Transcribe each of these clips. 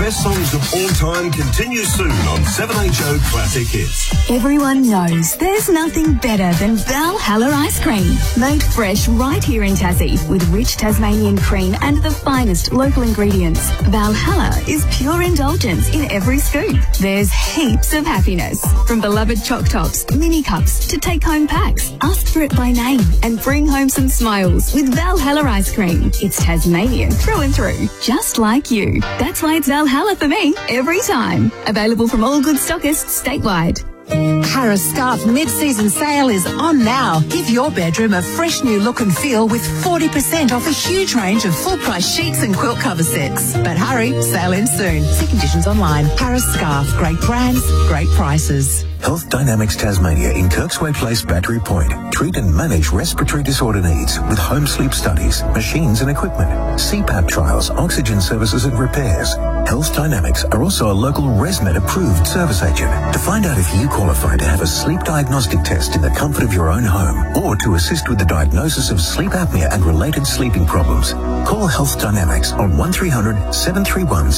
best songs of all time continues soon on 7HO Classic Hits. Everyone knows there's nothing better than Valhalla ice cream. Made fresh right here in Tassie with rich Tasmanian cream and the finest local ingredients. Valhalla is pure indulgence in every scoop. There's heaps of happiness. From beloved choc tops, mini cups to take-home packs. Ask for it by name and bring home some smiles with Valhalla ice cream. It's Tasmanian through and through, just like you. That's why it's Valhalla for me every time. Available from all good stockists statewide. Harris Scarf mid-season sale is on now. Give your bedroom a fresh new look and feel with 40% off a huge range of full-price sheets and quilt cover sets. But hurry, sale ends soon. See conditions online. Harris Scarf, great brands, great prices. Health Dynamics Tasmania in Kirksway Place, Battery Point. Treat and manage respiratory disorder needs with home sleep studies, machines and equipment, CPAP trials, oxygen services and repairs. Health Dynamics are also a local ResMed approved service agent. To find out if you qualify to have a sleep diagnostic test in the comfort of your own home or to assist with the diagnosis of sleep apnea and related sleeping problems, call Health Dynamics on 1300 731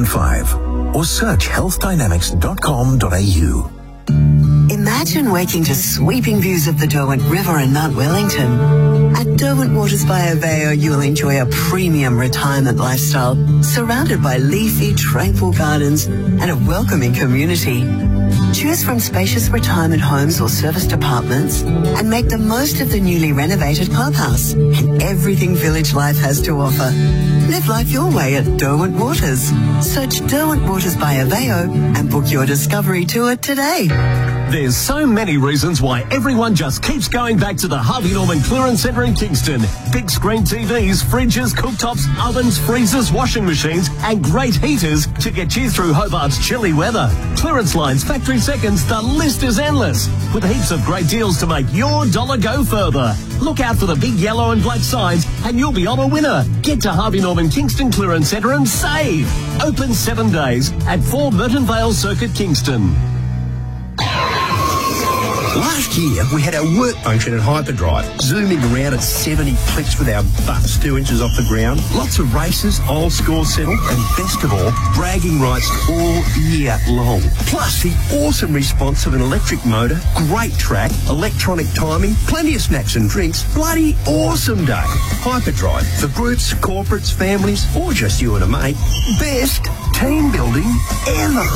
615 or search healthdynamics.com.au. Imagine waking to sweeping views of the Derwent River and Mount Wellington. At Derwent Waters by Aveo, you'll enjoy a premium retirement lifestyle surrounded by leafy, tranquil gardens and a welcoming community. Choose from spacious retirement homes or serviced apartments and make the most of the newly renovated clubhouse and everything village life has to offer. Live life your way at Derwent Waters. Search Derwent Waters by Aveo and book your discovery tour today. There's so many reasons why everyone just keeps going back to the Harvey Norman Clearance Centre in Kingston. Big screen TVs, fridges, cooktops, ovens, freezers, washing machines and great heaters to get you through Hobart's chilly weather. Clearance lines, factory seconds, the list is endless. With heaps of great deals to make your dollar go further. Look out for the big yellow and black signs and you'll be on a winner. Get to Harvey Norman Kingston Clearance Centre and save. Open 7 days at 4 Merton Vale Circuit, Kingston. Last year, we had our work function at Hyperdrive, zooming around at 70 clicks with our butts 2 inches off the ground. Lots of races, all scores settled, and best of all, bragging rights all year long. Plus, the awesome response of an electric motor, great track, electronic timing, plenty of snacks and drinks. Bloody awesome day. Hyperdrive, for groups, corporates, families, or just you and a mate. Best team building ever.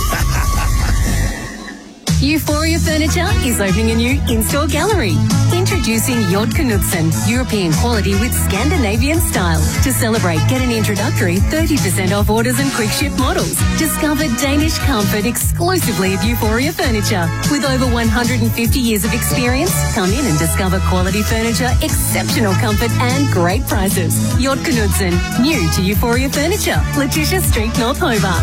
Euphoria Furniture is opening a new in-store gallery. Introducing Jord Knudsen, European quality with Scandinavian style. To celebrate, get an introductory 30% off orders and quick ship models. Discover Danish comfort exclusively at Euphoria Furniture. With over 150 years of experience, come in and discover quality furniture, exceptional comfort and great prices. Jord Knudsen, new to Euphoria Furniture, Letitia Street, North Hobart.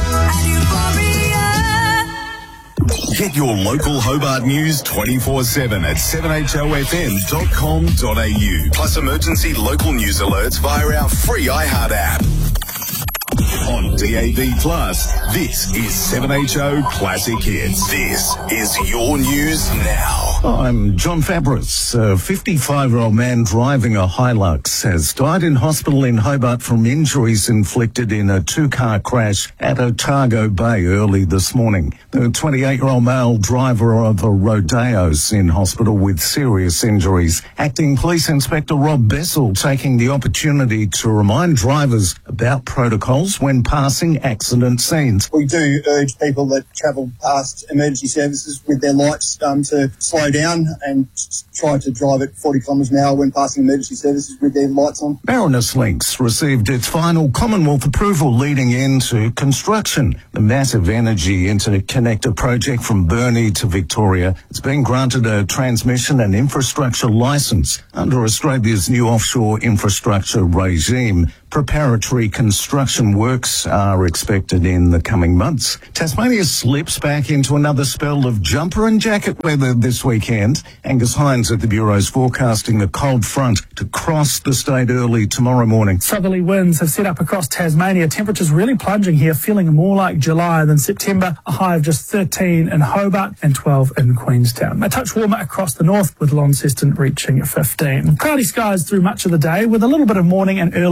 Get your local Hobart news 24/7 at 7HOFM.com.au. Plus emergency local news alerts via our free iHeart app. On DAB+, this is 7HO Classic Hits. This is your news now. I'm John Fabris. A 55-year-old man driving a Hilux has died in hospital in Hobart from injuries inflicted in a 2-car crash at Otago Bay early this morning. The 28-year-old male driver of a Rodeo's in hospital with serious injuries. Acting Police Inspector Rob Bessel taking the opportunity to remind drivers about protocols when passing accident scenes. We do urge people that travel past emergency services with their lights to slow down and try to drive at 40 kilometres an hour when passing emergency services with their lights on. Marinus Links received its final Commonwealth approval leading into construction. The massive energy interconnector project from Burnie to Victoria has been granted a transmission and infrastructure licence under Australia's new offshore infrastructure regime. Preparatory construction works are expected in the coming months. Tasmania slips back into another spell of jumper and jacket weather this weekend. Angus Hines at the Bureau's forecasting a cold front to cross the state early tomorrow morning. Southerly winds have set up across Tasmania. Temperatures really plunging here, feeling more like July than September. A high of just 13 in Hobart and 12 in Queenstown. A touch warmer across the north with Launceston reaching 15. Cloudy skies through much of the day with a little bit of morning and early afternoon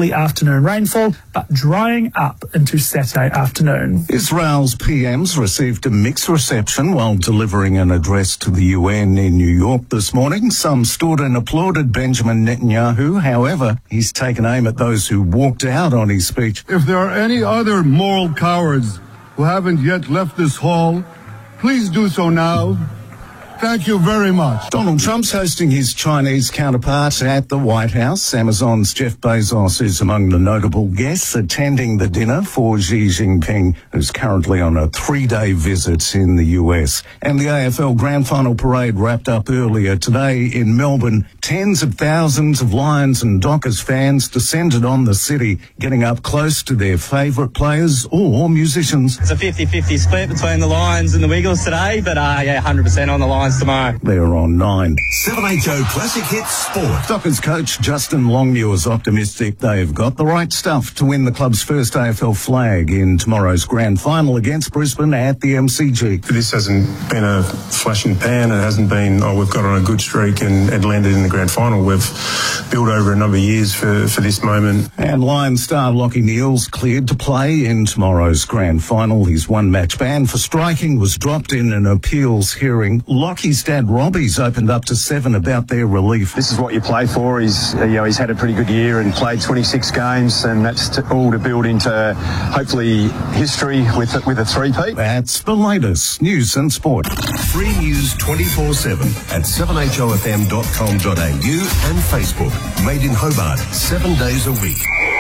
afternoon rainfall, but drying up into Saturday afternoon. Israel's PMs received a mixed reception while delivering an address to the UN in New York this morning. Some stood and applauded Benjamin Netanyahu. However, he's taken aim at those who walked out on his speech. If there are any other moral cowards who haven't yet left this hall, please do so now. Thank you very much. Donald Trump's hosting his Chinese counterpart at the White House. Amazon's Jeff Bezos is among the notable guests attending the dinner for Xi Jinping, who's currently on a 3-day visit in the US. And the AFL Grand Final Parade wrapped up earlier today in Melbourne. Tens of thousands of Lions and Dockers fans descended on the city, getting up close to their favourite players or musicians. It's a 50-50 split between the Lions and the Wiggles today, but 100% on the Lions tomorrow. They're on 9. 7HO Classic Hits Sport. Dockers coach Justin Longmuir is optimistic they've got the right stuff to win the club's first AFL flag in tomorrow's grand final against Brisbane at the MCG. This hasn't been a flash in the pan. It hasn't been, we've got on a good streak and landed in the grand final. We've built over a number of years for this moment. And Lions star Lachie Neale's cleared to play in tomorrow's grand final. His one-match ban for striking was dropped in an appeals hearing. Lachie's dad Robbie's opened up to Seven about their relief. This is what you play for. He's had a pretty good year and played 26 games, and that's all to build into hopefully history with a three-peat. That's the latest news and sport. Free news 24/7 at 7hofm.com.au and Facebook. Made in Hobart 7 days a week.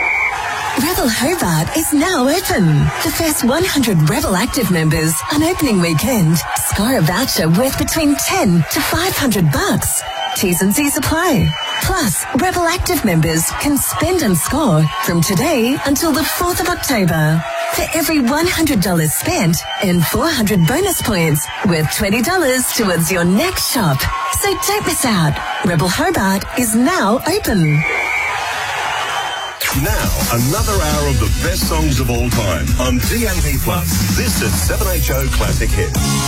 Rebel Hobart is now open. The first 100 Rebel Active members on opening weekend score a voucher worth between $10 to $500. T's and C's apply. Plus, Rebel Active members can spend and score from today until the 4th of October. For every $100 spent, earn 400 bonus points worth $20 towards your next shop. So don't miss out. Rebel Hobart is now open. Now, another hour of the best songs of all time on DAB+. This is 7HO Classic Hits.